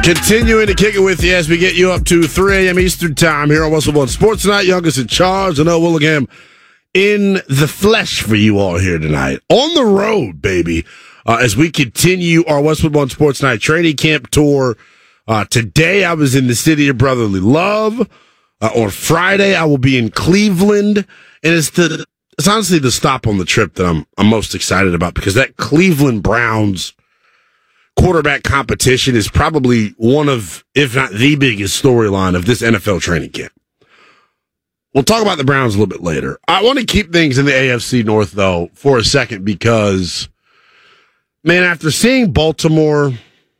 Continuing to kick it with you as we get you up to 3 a.m. Eastern Time here on Westwood One Sports Tonight. Youngest in charge, and Willingham in the flesh for you all here tonight. On the road, baby, as we continue our Westwood One Sports Night training camp tour. Today I was in the city of brotherly love. On Friday I will be in Cleveland, and it's honestly the stop on the trip that I'm most excited about, because that Cleveland Browns quarterback competition is probably one of, if not the biggest storyline of this NFL training camp. We'll talk about the Browns a little bit later. I want to keep things in the AFC North, though, for a second, because, man, after seeing Baltimore,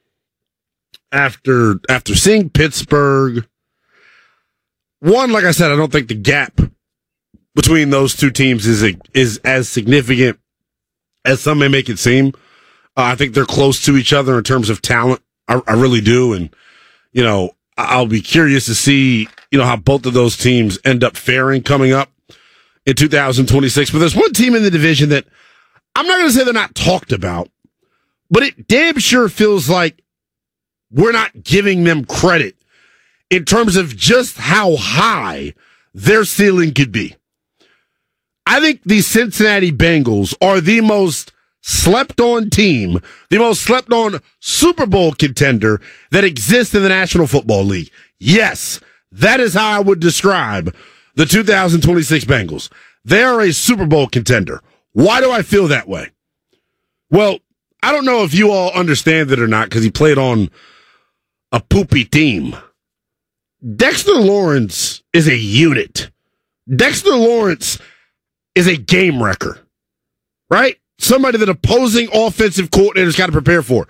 after seeing Pittsburgh, one, like I said, I don't think the gap between those two teams is as significant as some may make it seem. I think they're close to each other in terms of talent. I really do. And, I'll be curious to see, how both of those teams end up faring coming up in 2026. But there's one team in the division that I'm not going to say they're not talked about, but it damn sure feels like we're not giving them credit in terms of just how high their ceiling could be. I think the Cincinnati Bengals are the most slept-on team, the most slept-on Super Bowl contender that exists in the National Football League. Yes, that is how I would describe the 2026 Bengals. They are a Super Bowl contender. Why do I feel that way? Well, I don't know if you all understand it or not, because he played on a poopy team. Dexter Lawrence is a unit. Dexter Lawrence is a game wrecker, right? Somebody that opposing offensive coordinators got to prepare for.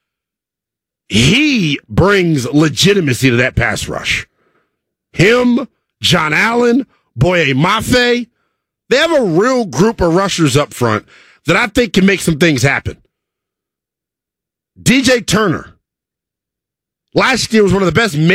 He brings legitimacy to that pass rush. Him, John Allen, Boye Mafe, they have a real group of rushers up front that I think can make some things happen. DJ Turner, last year was one of the best